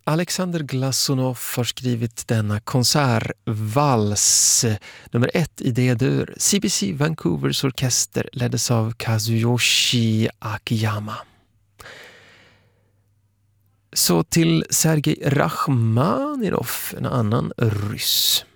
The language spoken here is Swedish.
Alexander Glasunov har skrivit denna konsertvals nummer 1 i D-dur. CBC Vancouvers orkester leddes av Kazuyoshi Akiyama. Så till Sergej Rachmaninov, en annan ryss.